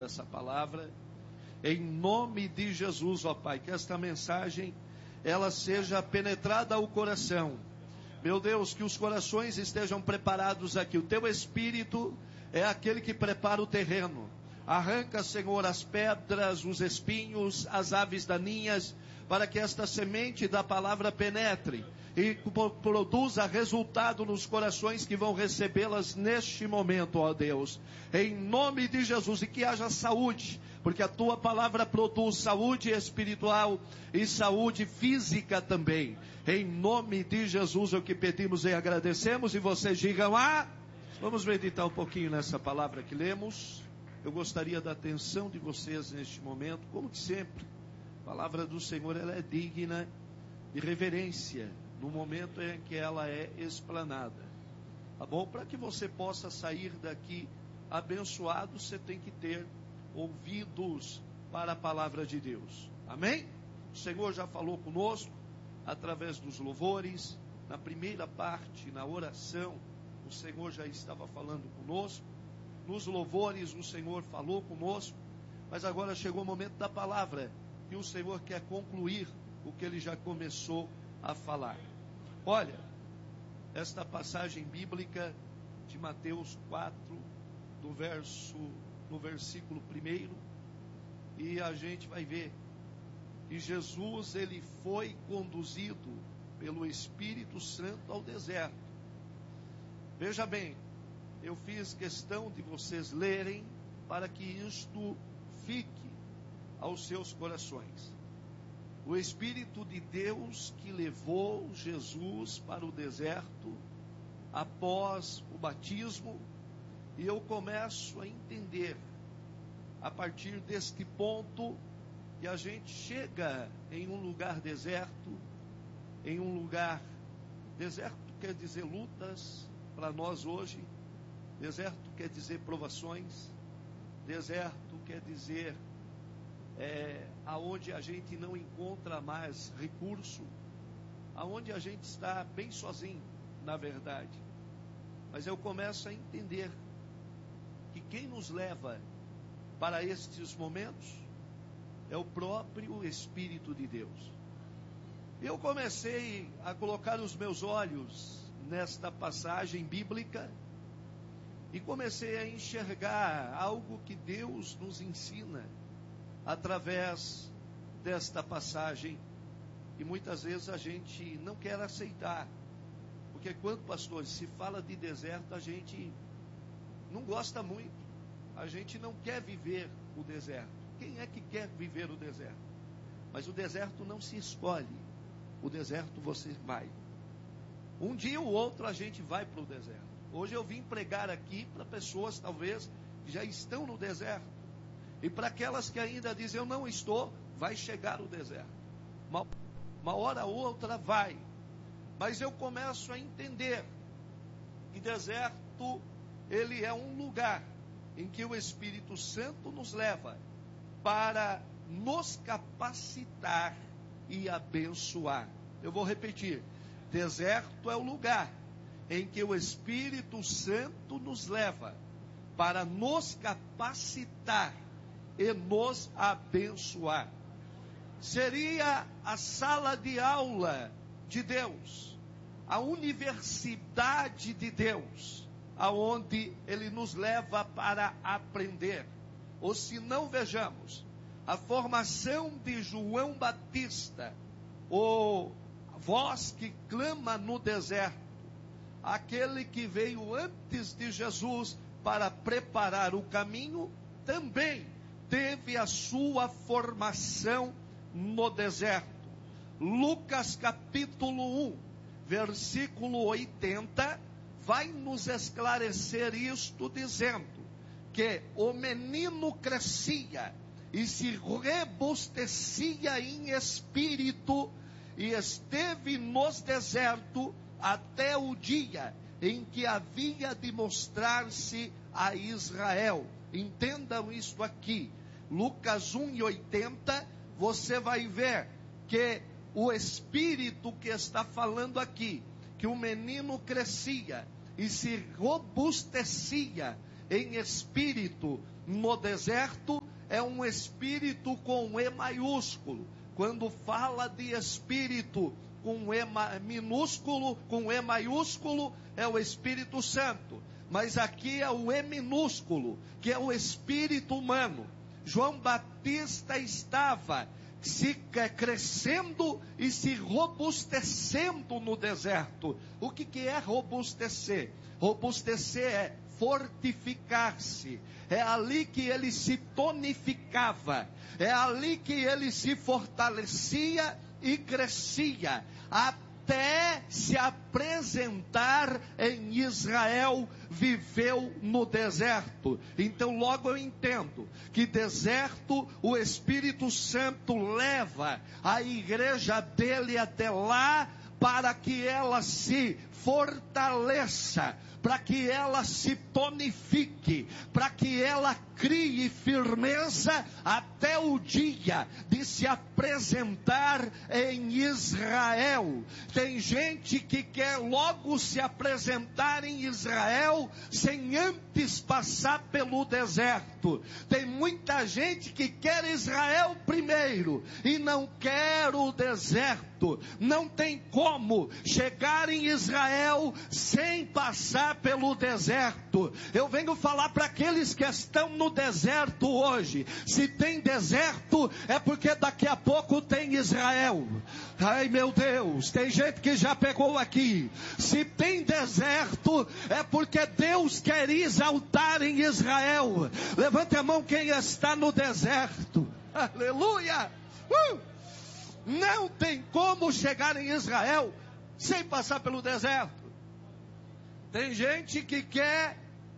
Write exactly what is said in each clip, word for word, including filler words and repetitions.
essa palavra, em nome de Jesus, ó Pai, que esta mensagem, ela seja penetrada ao coração. Meu Deus, que os corações estejam preparados aqui. O Teu Espírito é aquele que prepara o terreno. Arranca, Senhor, as pedras, os espinhos, as aves daninhas, para que esta semente da palavra penetre e produza resultado nos corações que vão recebê-las neste momento, ó Deus. Em nome de Jesus, e que haja saúde, porque a Tua palavra produz saúde espiritual e saúde física também. Em nome de Jesus é o que pedimos e agradecemos, e vocês digam, ah, vamos meditar um pouquinho nessa palavra que lemos. Eu gostaria da atenção de vocês neste momento, como de sempre. A palavra do Senhor, ela é digna de reverência no momento em que ela é explanada, tá bom? Para que você possa sair daqui abençoado, você tem que ter ouvidos para a palavra de Deus, amém? O Senhor já falou conosco através dos louvores, na primeira parte, na oração, o Senhor já estava falando conosco, nos louvores o Senhor falou conosco, mas agora chegou o momento da palavra, que o Senhor quer concluir o que Ele já começou a falar. Olha, esta passagem bíblica de Mateus quatro, do verso, no versículo primeiro, e a gente vai ver que Jesus, ele foi conduzido pelo Espírito Santo ao deserto. Veja bem, eu fiz questão de vocês lerem para que isto fique aos seus corações. O Espírito de Deus que levou Jesus para o deserto após o batismo, e eu começo a entender a partir deste ponto que a gente chega em um lugar deserto, em um lugar, deserto quer dizer lutas para nós hoje, deserto quer dizer provações, deserto quer dizer É, aonde a gente não encontra mais recurso, aonde a gente está bem sozinho, na verdade. Mas eu começo a entender que quem nos leva para estes momentos é o próprio Espírito de Deus. Eu comecei a colocar os meus olhos nesta passagem bíblica e comecei a enxergar algo que Deus nos ensina através desta passagem, e muitas vezes a gente não quer aceitar, porque quando, pastor, se fala de deserto, a gente não gosta muito, a gente não quer viver o deserto. Quem é que quer viver o deserto? Mas o deserto não se escolhe, o deserto você vai. Um dia ou outro a gente vai para o deserto. Hoje eu vim pregar aqui para pessoas talvez que já estão no deserto. E para aquelas que ainda dizem, eu não estou, vai chegar o deserto. Uma, uma hora ou outra vai. Mas eu começo a entender que deserto, ele é um lugar em que o Espírito Santo nos leva para nos capacitar e abençoar. Eu vou repetir. Deserto é o lugar em que o Espírito Santo nos leva para nos capacitar e nos abençoar. Seria a sala de aula de Deus, a universidade de Deus, aonde Ele nos leva para aprender. Ou se não, vejamos, a formação de João Batista, ou voz que clama no deserto, aquele que veio antes de Jesus para preparar o caminho, também teve a sua formação no deserto. Lucas capítulo um, versículo oitenta, vai nos esclarecer isto, dizendo que o menino crescia e se robustecia em espírito, e esteve nos deserto até o dia em que havia de mostrar-se a Israel. Entendam isto aqui. Lucas um e oitenta, você vai ver que o Espírito que está falando aqui, que o menino crescia e se robustecia em espírito no deserto é um espírito com E maiúsculo. Quando fala de espírito com E minúsculo, com E maiúsculo, é o Espírito Santo. Mas aqui é o E minúsculo, que é o espírito humano. João Batista estava se crescendo e se robustecendo no deserto. O que, que é robustecer? Robustecer é fortificar-se. É ali que ele se tonificava. É ali que ele se fortalecia e crescia. Até se apresentar em Israel, viveu no deserto. Então logo eu entendo que deserto, o Espírito Santo leva a igreja dele até lá, para que ela se fortaleça, para que ela se tonifique, para que ela crie firmeza até o dia de se apresentar em Israel. Tem gente que quer logo se apresentar em Israel sem antes passar pelo deserto. Tem muita gente que quer Israel primeiro e não quer o deserto. Não tem como chegar em Israel sem passar pelo deserto. Eu venho falar para aqueles que estão no deserto hoje: se tem deserto, é porque daqui a pouco tem Israel. Ai meu Deus, tem gente que já pegou aqui. Se tem deserto, é porque Deus quer exaltar em Israel. Levante a mão quem está no deserto. Aleluia! Uh! Não tem como chegar em Israel sem passar pelo deserto. Tem gente que quer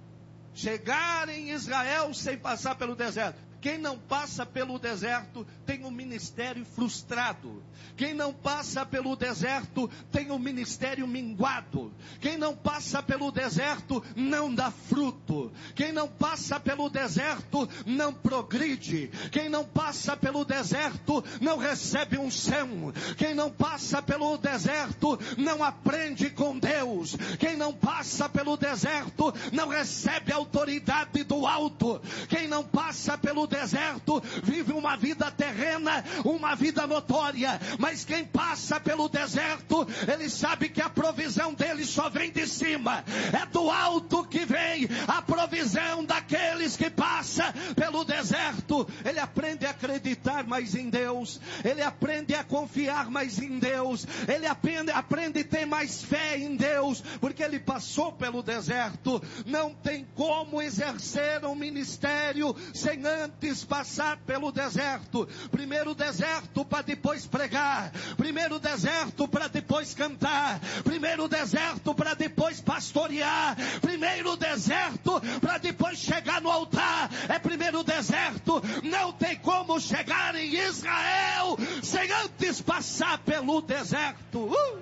chegar em Israel sem passar pelo deserto. Quem não passa pelo deserto tem um ministério frustrado. Quem não passa pelo deserto tem um ministério minguado. Quem não passa pelo deserto não dá fruto. Quem não passa pelo deserto não progride. Quem não passa pelo deserto não recebe unção. Quem não passa pelo deserto não aprende com Deus. Quem não passa pelo deserto não recebe autoridade do alto. Quem não passa pelo deserto vive uma vida terrena, uma vida notória. Mas quem passa pelo deserto, ele sabe que a provisão dele só vem de cima. É do alto que vem a provisão daqueles que passam pelo deserto. Ele aprende a acreditar mais em Deus. Ele aprende a confiar mais em Deus. Ele aprende, aprende a ter mais fé em Deus, porque ele passou pelo deserto. Não tem como exercer um ministério sem antes passar pelo deserto. Primeiro deserto para depois pregar. Primeiro deserto para depois cantar. Primeiro deserto para depois pastorear. Primeiro deserto para depois chegar no altar. É primeiro deserto. Não tem como chegar em Israel sem antes passar pelo deserto. Uh!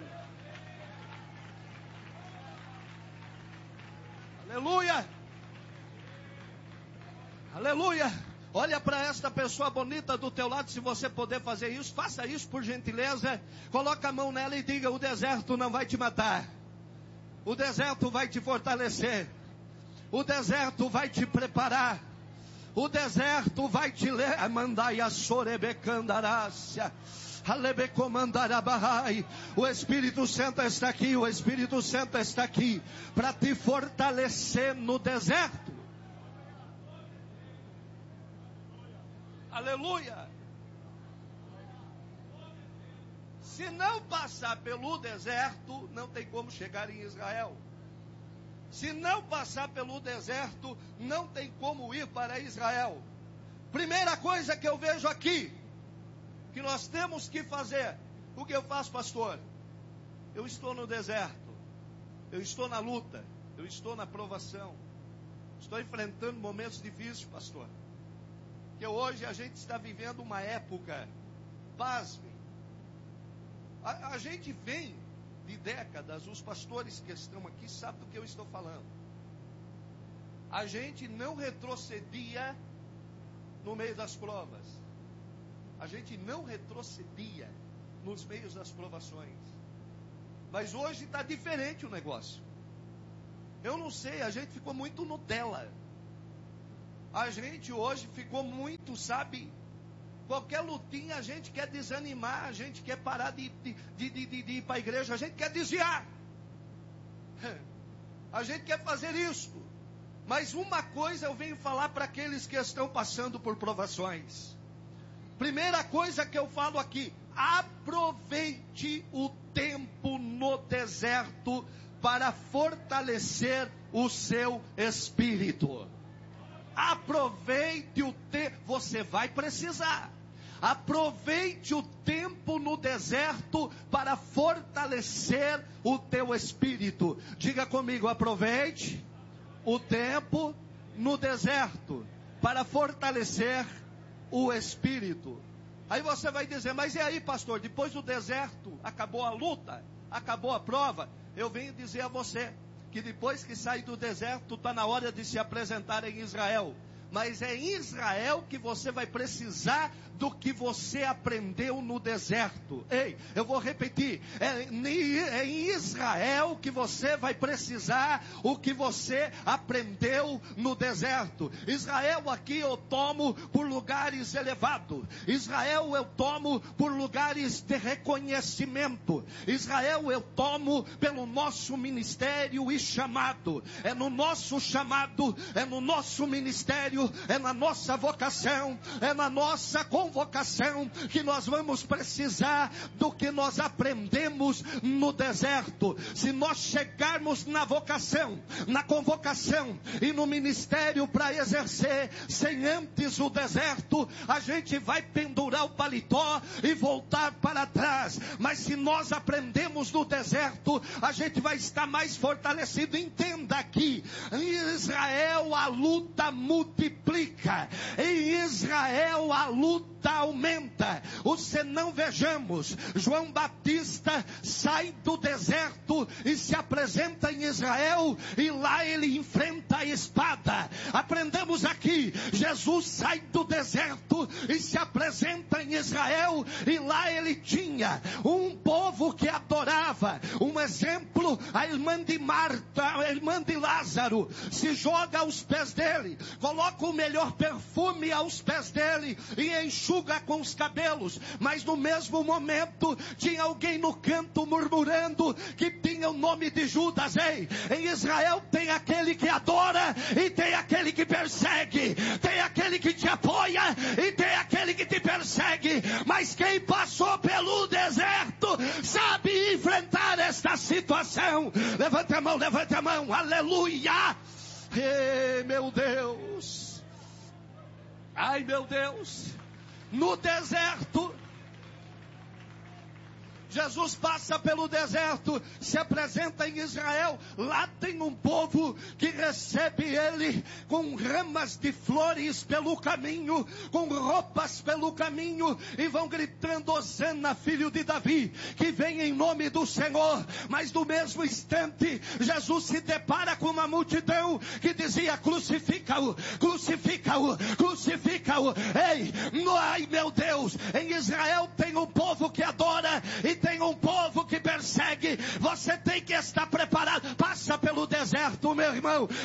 Aleluia! Aleluia! Olha para esta pessoa bonita do teu lado, se você puder fazer isso, faça isso por gentileza. Coloca a mão nela e diga: o deserto não vai te matar. O deserto vai te fortalecer. O deserto vai te preparar. O deserto vai te levar. Mandaia sorebecandarácia. O Espírito Santo está aqui. O Espírito Santo está aqui para te fortalecer no deserto. Aleluia! Se não passar pelo deserto, não tem como chegar em Israel. Se não passar pelo deserto, não tem como ir para Israel. Primeira coisa que eu vejo aqui, que nós temos que fazer. O que eu faço, pastor? Eu estou no deserto. Eu estou na luta. Eu estou na provação. Estou enfrentando momentos difíceis, pastor. Que hoje a gente está vivendo uma época, pasme, a, a gente vem de décadas, os pastores que estão aqui sabem do que eu estou falando. A gente não retrocedia no meio das provas. A gente não retrocedia nos meios das provações. Mas hoje está diferente o negócio. Eu não sei, a gente ficou muito Nutella. A gente hoje ficou muito, sabe, qualquer lutinha a gente quer desanimar, a gente quer parar de, de, de, de, de ir para a igreja, a gente quer desviar. A gente quer fazer isso. Mas uma coisa eu venho falar para aqueles que estão passando por provações. Primeira coisa que eu falo aqui: aproveite o tempo no deserto para fortalecer o seu espírito. Aproveite o tempo, você vai precisar. Aproveite o tempo no deserto para fortalecer o teu espírito. Diga comigo: aproveite o tempo no deserto para fortalecer o espírito. Aí você vai dizer: mas e aí, pastor, depois do deserto acabou a luta, acabou a prova? Eu venho dizer a você que depois que sai do deserto está na hora de se apresentar em Israel. Mas é em Israel que você vai precisar do que você aprendeu no deserto. Ei, eu vou repetir. É em Israel que você vai precisar o que você aprendeu no deserto. Israel aqui eu tomo por lugares elevados. Israel eu tomo por lugares de reconhecimento. Israel eu tomo pelo nosso ministério e chamado. É no nosso chamado, é no nosso ministério, é na nossa vocação, é na nossa convocação que nós vamos precisar do que nós aprendemos no deserto. Se nós chegarmos na vocação, na convocação e no ministério para exercer sem antes o deserto, a gente vai pendurar o paletó e voltar para trás. Mas se nós aprendemos no deserto, a gente vai estar mais fortalecido. Entenda aqui: em Israel a luta multiplica, em Israel a luta aumenta. O senão vejamos, João Batista sai do deserto e se apresenta em Israel, e lá ele enfrenta a espada. Aprendamos aqui: Jesus sai do deserto e se apresenta em Israel, e lá ele tinha um povo que adorava. Um exemplo: a irmã de Marta, a irmã de Lázaro, se joga aos pés dele, coloca o melhor perfume aos pés dele e enxuga com os cabelos. Mas no mesmo momento tinha alguém no canto murmurando que tinha o nome de Judas. Ei, em Israel tem aquele que adora e tem aquele que persegue, tem aquele que te apoia e tem aquele que te persegue. Mas quem passou pelo deserto sabe enfrentar esta situação. Levante a mão, levante a mão, aleluia. Ei, meu Deus, ai meu Deus, no deserto, Jesus passa pelo deserto, se apresenta em Israel. Lá tem um povo que recebe ele com ramas de flores pelo caminho, com roupas pelo caminho, e vão gritando: Hosana, filho de Davi, que vem em nome do Senhor. Mas no mesmo instante, Jesus se depara com uma multidão que dizia: crucifica-o, crucifica-o, crucifica-o. Ei, ai meu Deus, em Israel tem um povo que adora e tem um povo que persegue. Você tem que estar preparado. Passa pelo deserto, meu irmão,